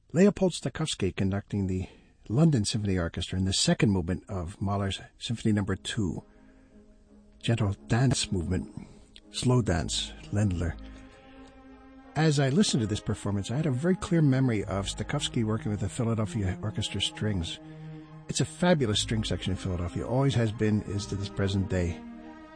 Leopold Stokowski conducting the London Symphony Orchestra in the second movement of Mahler's Symphony No. 2. Gentle dance movement, slow dance, Ländler. As I listened to this performance, I had a very clear memory of Stokowski working with the Philadelphia Orchestra Strings. It's a fabulous string section in Philadelphia, always has been, is to this present day.